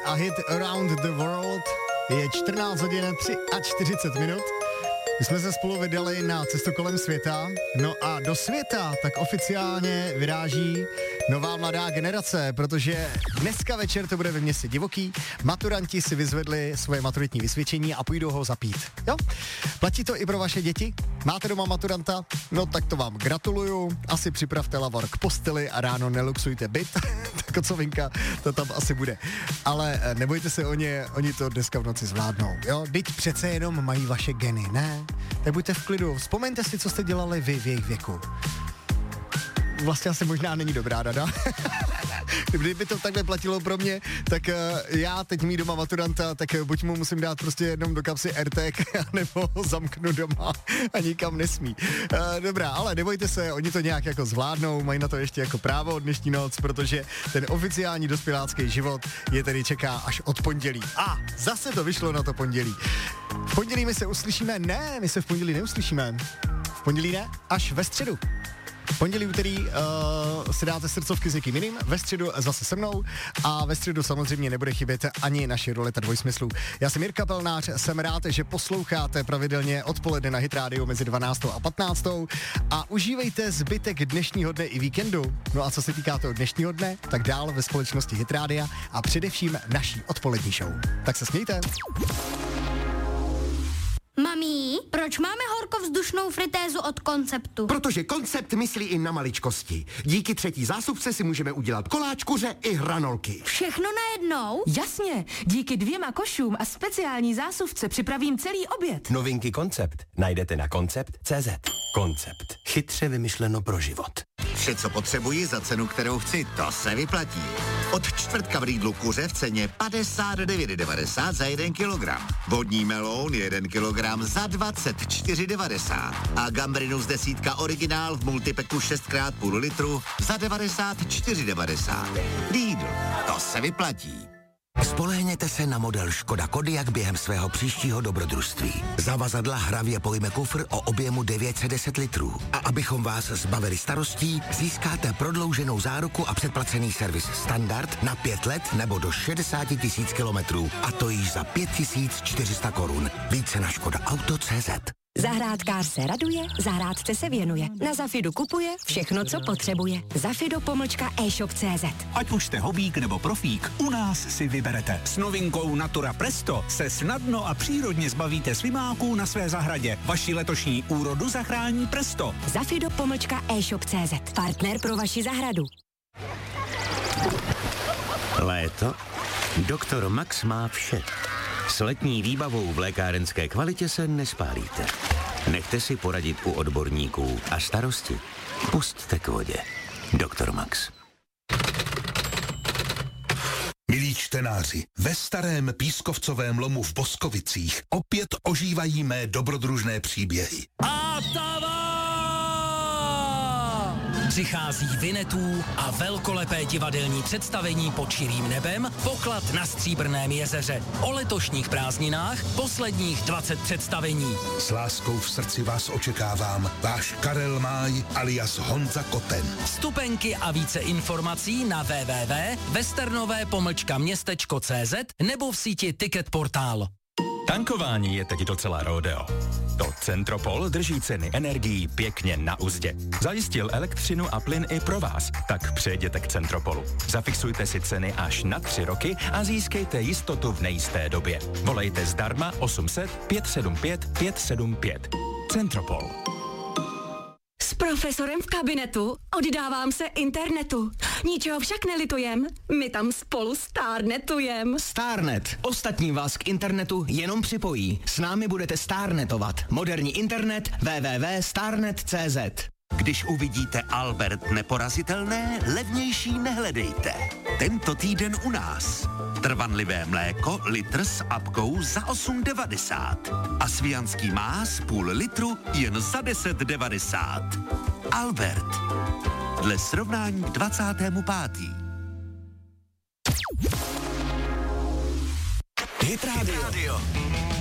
a hit Around the World. Je 14 hodin 40 minut. My jsme se spolu vydali na cestu kolem světa, no a do světa tak oficiálně vyráží nová mladá generace, protože dneska večer to bude ve městě Divoký, maturanti si vyzvedli svoje maturitní vysvědčení a půjdou ho zapít, jo? Platí to i pro vaše děti? Máte doma maturanta? No tak to vám gratuluju, asi připravte lavor k posteli a ráno neluxujte byt, kocovinka, to tam asi bude. Ale nebojte se o ně, oni to dneska v noci zvládnou, jo? Vždyť přece jenom mají vaše geny, ne? Tak buďte v klidu, vzpomeňte si, co jste dělali vy v jejich věku. Vlastně asi možná není dobrá rada. Kdyby to takhle platilo pro mě, tak já teď mít doma maturanta, tak buď mu musím dát prostě jednou do kapsy AirTag, nebo ho zamknu doma a nikam nesmí. Dobrá, ale nebojte se, oni to nějak jako zvládnou, mají na to ještě jako právo dnešní noc, protože ten oficiální dospělácký život je tedy čeká až od pondělí. A zase to vyšlo na to pondělí. V pondělí my se uslyšíme? Ne, my se v pondělí neuslyšíme. V pondělí ne, až ve středu. Pondělí, úterý si dáte srdcovky s někým jiným, ve středu zase se mnou a ve středu samozřejmě nebude chybět ani naše roleta dvojsmyslů. Já jsem Jirka Pelnář, jsem rád, že posloucháte pravidelně odpoledne na Hit Radio mezi 12. a 15. a užívejte zbytek dnešního dne i víkendu. No a co se týká toho dnešního dne, tak dál ve společnosti Hit Radia a především naší odpolední show. Tak se smějte. Mami, proč máme horkovzdušnou fritézu od Konceptu? Protože Koncept myslí i na maličkosti. Díky třetí zásupce si můžeme udělat koláč, kuře i hranolky. Všechno najednou? Jasně, díky 2 košům a speciální zásuvce připravím celý oběd. Novinky Koncept najdete na koncept.cz. Koncept. Chytře vymyšleno pro život. Vše, co potřebuji za cenu, kterou chci, to se vyplatí. Od čtvrtka v Lidlu kuře v ceně 59,90 za 1 kilogram. Vodní meloun 1 kilogram za 24,90. A gambrinus 10 originál v multipeku 6x půl litru za 94,90. Lidl, to se vyplatí. Spolehněte se na model Škoda Kodiaq během svého příštího dobrodružství. Zavazadla hravě pojme kufr o objemu 910 litrů. A abychom vás zbavili starostí, získáte prodlouženou záruku a předplacený servis standard na 5 let nebo do 60 000 kilometrů. A to již za 5400 korun. Více na škodaauto.cz. Zahrádkář se raduje, zahrádce se věnuje. Na Zafidu kupuje všechno, co potřebuje. Zafido-e-shop.cz. Ať už jste hobík nebo profík, u nás si vyberete. S novinkou Natura Presto se snadno a přírodně zbavíte slimáků na své zahradě. Vaši letošní úrodu zachrání Presto. Zafido-e-shop.cz. Partner pro vaši zahradu. Léto? Doktor Max má vše. S letní výbavou v lékárenské kvalitě se nespálíte. Nechte si poradit u odborníků a starosti pusťte k vodě. Doktor Max. Milí čtenáři, ve starém pískovcovém lomu v Boskovicích opět ožívají mé dobrodružné příběhy. Přichází Vinetů a velkolepé divadelní představení pod širým nebem, Poklad na Stříbrném jezeře. O letošních prázdninách posledních 20 představení. S láskou v srdci vás očekávám, váš Karel Máj alias Honza Koten. Vstupenky a více informací na www.westernové-městečko.cz nebo v síti Ticket Portál. Tankování je teď docela rodeo. To Centropol drží ceny energií pěkně na uzdě. Zajistil elektřinu a plyn i pro vás, tak přejděte k Centropolu. Zafixujte si ceny až na 3 roky a získejte jistotu v nejisté době. Volejte zdarma 800 575 575. Centropol. S profesorem v kabinetu oddávám se internetu. Ničeho však nelitujem, my tam spolu stárnetujem. Starnet. Ostatní vás k internetu jenom připojí. S námi budete starnetovat. Moderní internet www.starnet.cz. Když uvidíte Albert neporazitelné, levnější nehledejte. Tento týden u nás. Trvanlivé mléko, litr s apkou za 8,90. A svijanský más půl litru jen za 10,90. Albert. Dle srovnání k 25. Hit Radio.